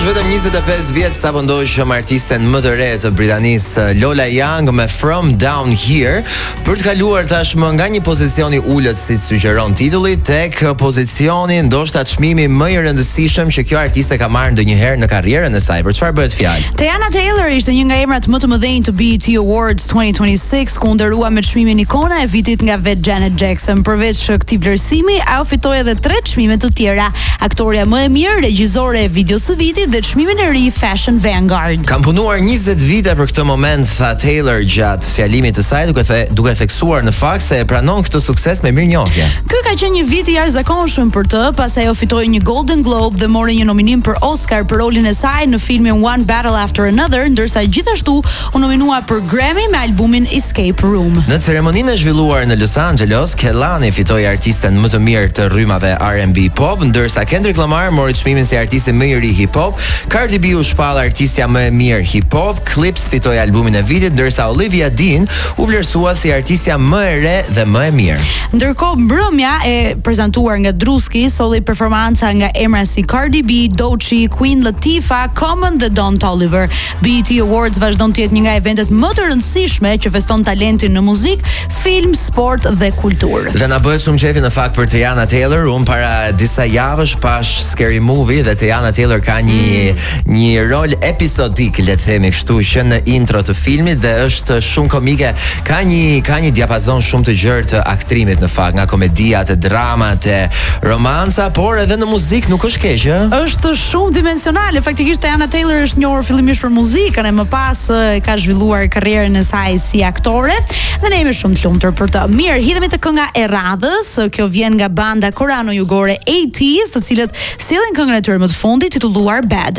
vetëm 25 vjet sapo ndoqëm artisten më të re të Britanisë, Lola Young me From Down Here, për të kaluar tashmë nga një pozicion i ulët si sugjeron titulli tek pozicioni ndoshta çmimi më i rëndësishëm që kjo artiste ka marrë ndonjëherë në karrierën e saj. Për çfarë bëhet fjalë? Tiana Taylor ishte një nga emrat më të mëdhenj të BET Awards 2026, ku ndërua me çmimin ikona e vitit nga vet Janet Jackson. Përveç këtij vlerësimi, ajo fitoi edhe 3 çmime të tjera: aktoria më e mirë, regjizore e videos së vitit dhe çmimin e ri Fashion Vanguard. Kam punuar 20 vite për këtë moment, tha Taylor gjatë fjalimit të saj, duke theksuar në fakt se e pranon këtë sukses me mirënjohje. Ky ka qenë një vit i jashtëzakonshëm për të, pas ajo fitoi një Golden Globe dhe mori një nominim për Oscar për rolin e saj në filmin One Battle After Another, ndërsa gjithashtu u nominua për Grammy me albumin Escape Room. Në ceremoninë e zhvilluar në Los Angeles, Kehlani fitoi artisten më të mirë të rrymave R&B pop, ndërsa Kendrick Lamar mori çmimin si artisti më i ri hip hop. Cardi B u shpall artistja më e mirë hip hop, Clips fitoi albumin e vitit, ndërsa Olivia Dean u vlerësua si artistja më e re dhe më e mirë. Ndërkohë mbrëmja e prezantuar nga Druski solli performanca nga emra si Cardi B, Doechii, Queen Latifah, Common dhe Don Toliver. BET Awards vazhdon të jetë një nga eventet më të rëndësishme që feston talentin në muzikë, film, sport dhe kulturë. Dhe na bëhet shumë qefi në fakt për Tiana Taylor. Unë para disa javësh pash Scary Movie dhe Tiana Taylor ka një rol episodik, le të themi kështu, që në intro të filmit dhe është shumë komike. Ka një diapazon shumë të gjerë të aktrimit në fakt, nga komedia te dramat te romanca, por edhe në muzikë nuk është keq, ë? Është shumë dimensionale. Faktikisht Tiana Taylor është njohur fillimisht për muzikën e më pas ka zhvilluar karrierën e saj si aktore dhe ne jemi shumë të lumtur për të. Mirë, hidhemi te kënga e radhës. Kjo vjen nga banda koreano-jugore ATEEZ, të cilët sjellin këngën e tyre më të fundit titulluar